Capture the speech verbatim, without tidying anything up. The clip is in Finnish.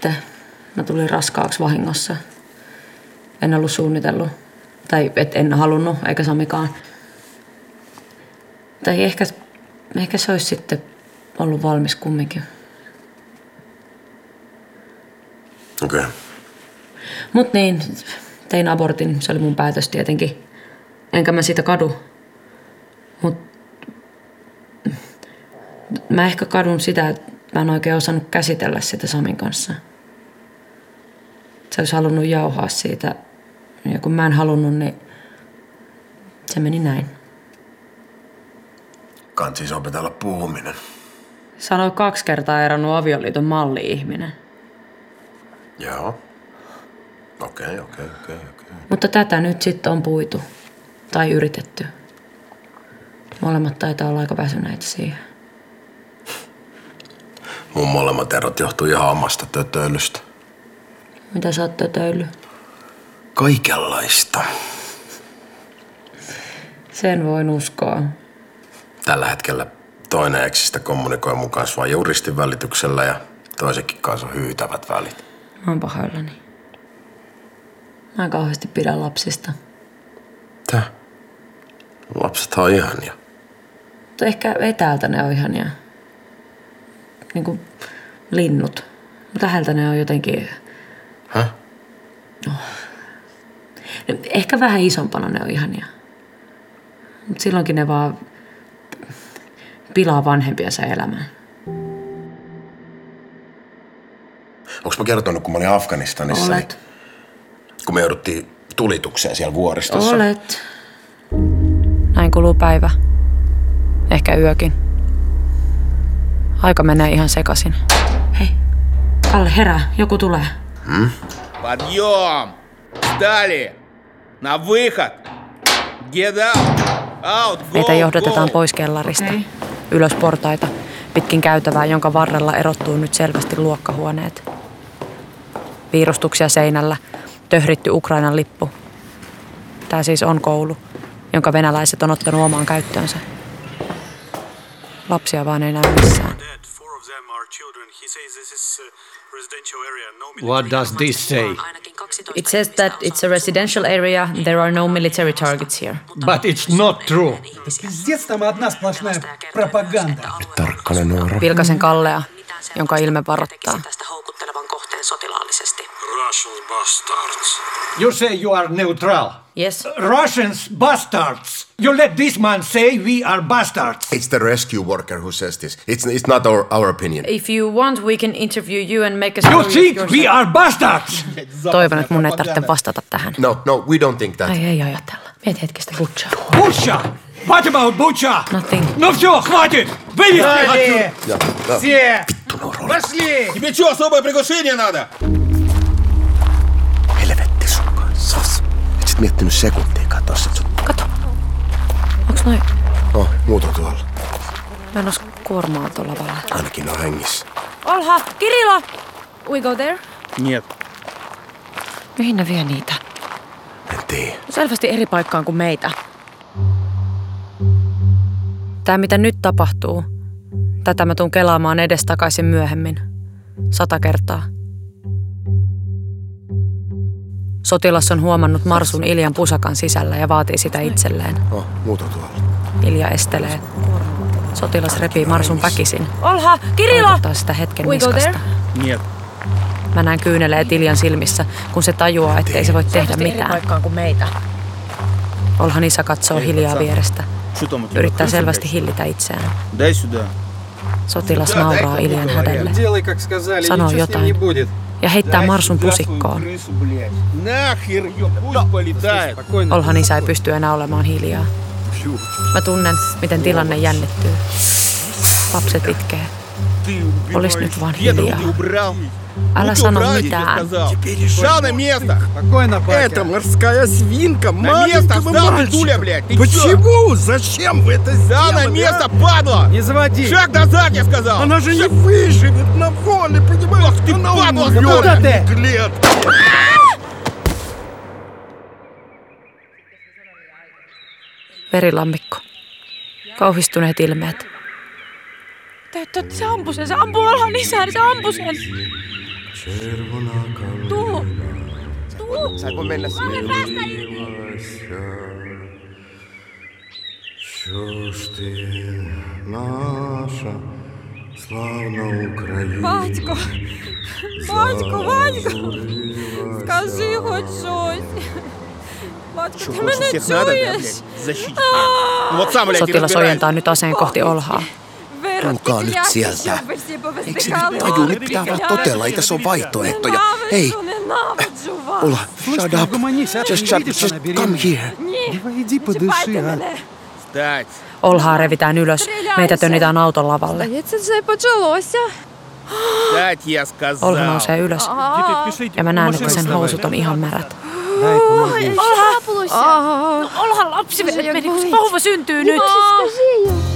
sitten mä tulin raskaaksi vahingossa. En ollut suunnitellut. Tai et en halunnut, eikä Samikaan. Tai ehkä, ehkä se olisi sitten ollut valmis kumminkin. Okei. Okay. Mut niin, tein abortin. Se oli mun päätös tietenkin. Enkä mä siitä kadu. Mut mä ehkä kadun sitä, että mä en oikein osannut käsitellä sitä Samin kanssa. Se olisi halunnut jauhaa siitä. Ja kun mä en halunnut, niin se meni näin. Kant siis opetella puhuminen. Sanoi kaksi kertaa eronnut avioliiton malli-ihminen. Joo. Okei, okay, okei, okay, okei, okay, okei. Okay. Mutta tätä nyt sitten on puitu. Tai yritetty. Molemmat taitaa olla aika väsyneitä siihen. Mun molemmat erot johtuu ihan omasta tötöilystä. Mitä sä oot tötöily? Kaikenlaista. Sen voin uskoa. Tällä hetkellä toinen eksistä kommunikoi mun kanssa vain juristin välityksellä ja toisenkin kanssa on hyytävät välit. Mä oon pahoillani. Mä en kauheasti pidä lapsista. Tää? Lapsethan on ihania. Mutta ehkä etäältä ne on ihania. Niin kuin linnut. Läheltä ne on jotenkin... Häh? Oh. Ehkä vähän isompana ne on ihania. Mutta silloinkin ne vaan pilaa vanhempiensa elämään. Onks mä kertonut, kun mä olin Afganistanissa? Olet. Niin, kun me jouduttiin tulitukseen siellä vuoristossa. Olet. Näin kuluu päivä. Ehkä yökin. Aika menee ihan sekaisin. Hei, Kalle, herää. Joku tulee. Hmm? Подъем! Встали! На выход! Get out! Out! Go! Meitä johdatetaan pois kellarista. Hei. Ylös portaita. Pitkin käytävää, jonka varrella erottuu nyt selvästi luokkahuoneet. Piirustuksia seinällä. Töhritty Ukrainan lippu. Tää siis on koulu, jonka venäläiset on ottanut omaan käyttöönsä. Lapsia vaan ei näy missään. What does this say? It says that it's a residential area. There are no military targets here. But it's not true. Пиздец, там одна сплошная пропаганда. Tarkkana Noora. Vilkasen Kallea, jonka ilme varoittaa. Russian bastards. You say you are neutral. Yes. Russians bastards. You let this man say we are bastards. It's the rescue worker who says this. It's, it's not our, our opinion. If you want, we can interview you and make a story You of think yourself. we are bastards? Toivon, että mun ei tarvitse vastata tähän. No, no, we don't think that. Ai ei ajatella. Mieti hetkistä Butcha. Bucha! What about Bucha? Nothing. Ну все, хватит! Вывести отсюда! Ja, ja. Все! Vittu Noora. Пошли! Тебе что, особое приглашение надо? Helvetti sun kanssa. Et sit miettinyt sekuntiikaan tossa. Kato. Onks noi... Oh, muut on tuolla. Mennäs kuormaa tuolla lavalla. Ainakin ne on hengissä. Olha! Kirilla! We go there? Нет. Mihin ne vie niitä? En tiedä. Selvästi eri paikkaan kuin meitä. Tää mitä nyt tapahtuu, tätä mä tuun kelaamaan edestakaisin myöhemmin. Sata kertaa. Sotilas on huomannut Marsun Iljan pusakan sisällä ja vaatii sitä itselleen. Oh, muut on tuolla. Ilja estelee. Sotilas repii Marsun väkisin. Olha! Kirilla! Vaikuttaa sitä hetken niskasta. Нет. Mä näen kyyneleet Iljan silmissä, kun se tajuaa, ettei se voi tehdä mitään. Paikkaan kuin meitä. Olhan isä katsoo hiljaa vierestä. Yrittää selvästi hillitä itseään. Дай сюда. Sotilas nauraa Iljan hädelle. Делай, как сказали, Sanoo ничего с ним не jotain. будет. Ja heittää Marsun pusikkoon. Нахер ее пусть полетает. Olhan isä ei pysty enää olemaan hiljaa. Mä tunnen, miten tilanne jännittyy. Lapset itkee. Olis nyt vaan hiljaa. Älä sano mitään. Встал на место! Спокойно, батя. Это морская свинка, На место встал, ты дуля, блядь! Ты чё? Почему? Зачем вы это Встал на сделали? место, а? падла! Не заводи. Шаг назад, я сказал! Она же не выживет на воле, понимаешь? Ах ты, Она падла, умрет, куда ты? а не клетка. Verilammikko. Kauhistuneet ilmeet. Se ampui sen, se ampui Olhan isään, se ampui sen. Tuu! Tuu! Saanko mennä Mä olen päästä yli! Батько! Батько, батько! Скажи хоть щось! Батько, ти мене Всех надо, да, чуєш? блядь? Защитить. Ну вот сам, блядь, и Sotilas разбирайся. ojentaa nyt aseen kohti Olhaa. Tulkaa nyt sieltä. Eikö se nyt taju? Nyt pitää vaan totella, ei tässä ole vaihtoehtoja. Hei, Ola, shut up. Just shut, just come here. Иди подыши, а. Встать. Olhaa revitään ylös. Meitä tönnitään auton lavalle. Здається, вже почалося. Встать, я сказал. Olha nousee ylös. Ja mä näen, että sen housut on ihan märät. Дай помогу. Olha! Olha lapsi meni, kun se vauva syntyy nyt. Скажи їм.